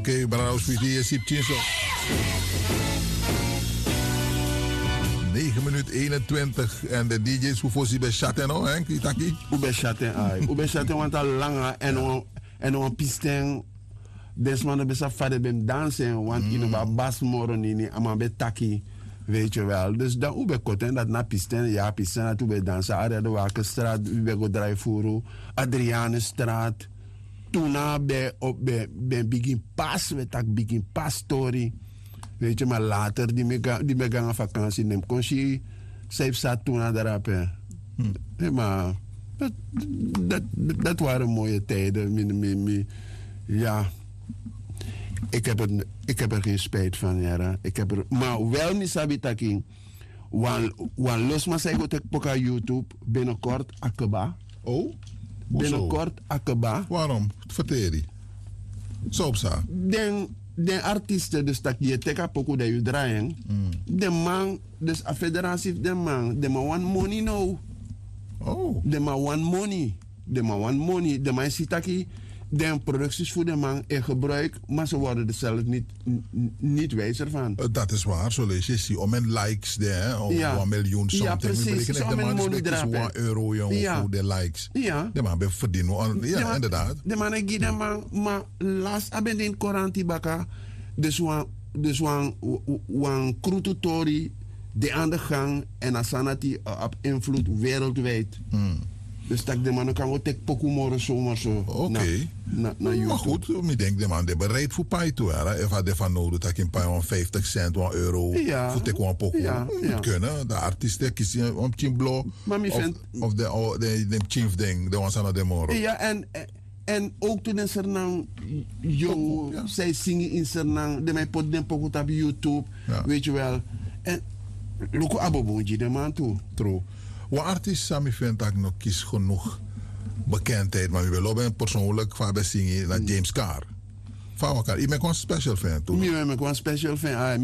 Oké, Branaus Vidi, Sipchin zo. 9 minuten 21 en de DJ's hoeveel ze bij chatten no, hè, Kitaki? Hoe bij chatten ai. Hoe bij chatten want al lange en on pisten desman be sa fade bem dansen want in ba bas moro ni ama be taki. Weet je wel. Dus dan hoe bij koten dat na pisten ja pisten dat hoe bij dansen. Are de Wakenstraat, hoe bij go Draaifuru, Adrianenstraat. Toen bij begin pas, we tak begin pas story. Weet je, maar later, die me gaan vakantie neem. Kon je, zij zat toen aan de rap. Nee, maar dat waren mooie tijden. Ja, ik heb er geen spijt van, ja. Maar wel niet sabitaking. Want los maar zeg ik op YouTube binnenkort akeba. Oh? Binnenkort akeba. Waarom? Vertel je. Zo sa. De artiesten, dus dat je teka poko dat je draaien. De man, dus a federatie, de man want money nou. Oh. De man want money. De man ziet dat de producties voor de man in gebruik, maar ze worden er zelf niet wijzer van. Dat is waar, zo lees je. Zie, om een likes daar, om ja. 1 miljoen something. Ja, precies. De man is €1 jongen voor de likes. Ja. De man heeft verdienen. Ja, inderdaad. De man heeft de man, maar laatst hebben in Koranti baka, dus wan krututori de aan de gang en asanati op invloed wereldwijd. Dus dat de man kan ook tek pokumoro zomaar zo. Oké. Maar goed, ik denk de man de bereid voor pay toe. Even de van nodig dat je een paar 50 cent, €1 voor tek een pokoe. Moet kunnen. De artiesten kiezen om chimblo of de chief ding, de ones aan de moro. Ja, en ook toen in Sernang, zij zingen in Sernang, de mij pot den pokoe op YouTube, weet je wel. En loko abobonji de man toe. True. Wat artiest Sammy vindt dat ik nog kies genoeg bekendheid, maar we willen persoonlijk van bij zingen naar James Carr. Van elkaar. Ik ben gewoon special fan toen. Ik ben gewoon special fan.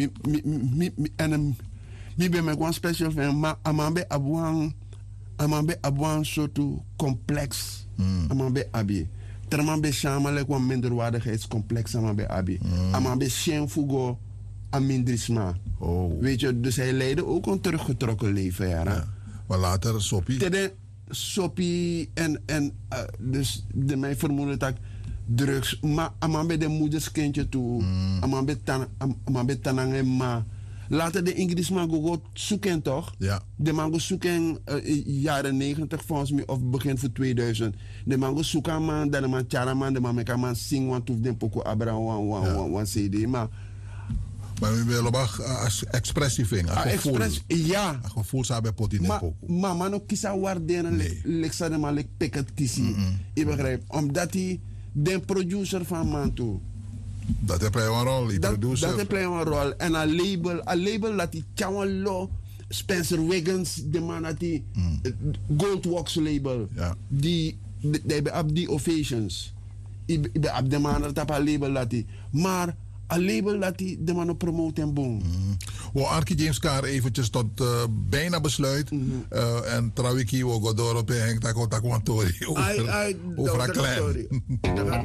Ik ben gewoon special fan, maar amambe abuang soort complex. Amambe abi. Termambe shamale kwam minderwaardigheidscomplex amambe abi. Amambe shenfugo amindrisma. Weet je, dus hij leidde ook een teruggetrokken leven, ja. Maar later Soppie. Soppie en dus de mij vermoeden dat drugs, maar aman bij de moederskindje toe, aman bij tanange ma. Later de Engelsman go zoeken toch? Ja. De man go zoeken jaren 90 volgens mij of begin van 2000. De man go zoeken man, de man charaman, de man meka man sing want of den poko abra wan CD maar. Maar we willen ook expressief in. Ja. Gevoel zou bij pot in de pokoe. Maar man ook kiezen waarderen. Leksa de man lek peket kiezen. Je begrijpt. Omdat hij de producer van man toe. Dat heeft hij een rol. Dat heeft hij een rol. En een label dat hij tjouwen lo. Spencer Wiggins, de man dat hij Goldwax label. Ja. Die hebben op die ovations. Ik ben op de man dat op een label dat hij. Maar een label dat hij de man promoten en boom. We Arki James Carr eventjes tot bijna besluit. En trouwens, we gaan door op een heng, dat komt dat over een klein.